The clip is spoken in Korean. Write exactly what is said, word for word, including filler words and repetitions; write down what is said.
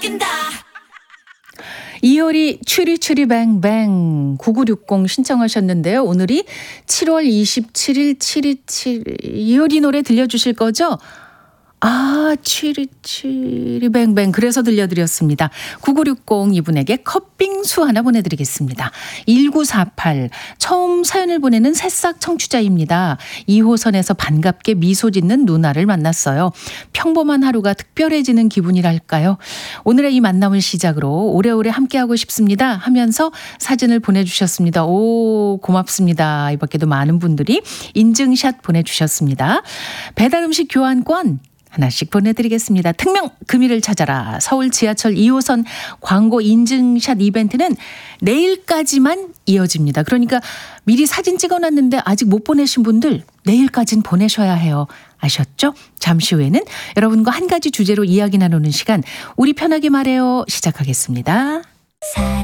웃긴다. 이효리 추리추리뱅뱅 구구육공 신청하셨는데요. 오늘이 칠월 이십칠일 칠이칠 이효리 노래 들려주실 거죠? 아, 추리추리뱅뱅 그래서 들려드렸습니다. 구구육공 이분에게 컵빙수 하나 보내드리겠습니다. 일구사팔 처음 사연을 보내는 새싹 청취자입니다. 이 호선에서 반갑게 미소 짓는 누나를 만났어요. 평범한 하루가 특별해지는 기분이랄까요. 오늘의 이 만남을 시작으로 오래오래 함께하고 싶습니다 하면서 사진을 보내주셨습니다. 오, 고맙습니다. 이 밖에도 많은 분들이 인증샷 보내주셨습니다. 배달음식 교환권 하나씩 보내드리겠습니다. 특명 금일을 찾아라. 서울 지하철 이 호선 광고 인증샷 이벤트는 내일까지만 이어집니다. 그러니까 미리 사진 찍어놨는데 아직 못 보내신 분들 내일까지는 보내셔야 해요. 아셨죠? 잠시 후에는 여러분과 한 가지 주제로 이야기 나누는 시간 우리 편하게 말해요 시작하겠습니다. 사랑